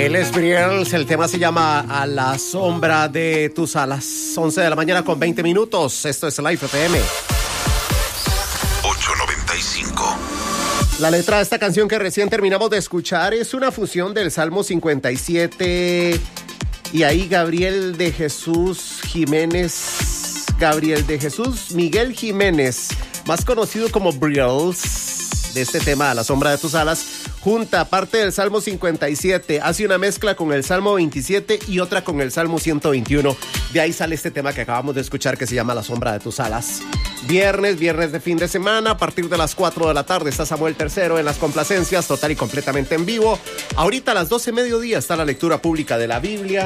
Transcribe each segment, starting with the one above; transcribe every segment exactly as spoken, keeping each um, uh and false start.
Él es Briels, el tema se llama A la sombra de tus alas. once de la mañana con veinte minutos. Esto es Live F M. ochocientos noventa y cinco. La letra de esta canción que recién terminamos de escuchar es una fusión del Salmo cincuenta y siete. Y ahí Gabriel de Jesús Jiménez, Gabriel de Jesús Miguel Jiménez, más conocido como Briels, de este tema A la sombra de tus alas, junta parte del Salmo cincuenta y siete, hace una mezcla con el Salmo veintisiete y otra con el Salmo ciento veintiuno. De ahí sale este tema que acabamos de escuchar que se llama La sombra de tus alas. Viernes, viernes de fin de semana, a partir de las cuatro de la tarde está Samuel Tercero en las complacencias, total y completamente en vivo. Ahorita a las doce mediodía está la lectura pública de la Biblia.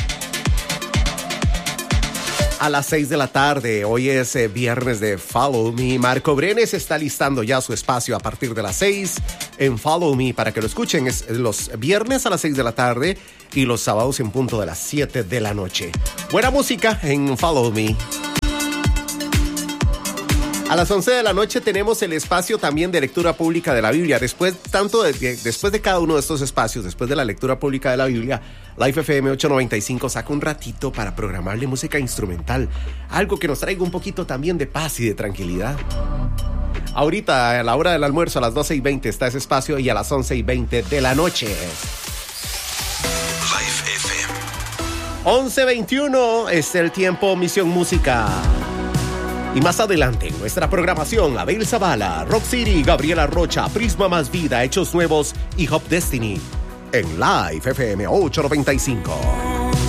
A las seis de la tarde, hoy es eh, viernes de Follow Me. Marco Brenes está listando ya su espacio a partir de las seis en Follow Me para que lo escuchen. Es los viernes a las seis de la tarde y los sábados en punto de las siete de la noche. Buena música en Follow Me. A las once de la noche tenemos el espacio también de lectura pública de la Biblia. Después, tanto de, de, después de cada uno de estos espacios, después de la lectura pública de la Biblia, Live F M ochocientos noventa y cinco saca un ratito para programarle música instrumental. Algo que nos traiga un poquito también de paz y de tranquilidad. Ahorita, a la hora del almuerzo, a las doce y veinte está ese espacio y a las once y veinte de la noche. Live F M. once veintiuno es el tiempo Misión Música. Y más adelante en nuestra programación, Abel Zavala, Rock City, Gabriela Rocha, Prisma Más Vida, Hechos Nuevos y Hop Destiny en Live F M ochocientos noventa y cinco.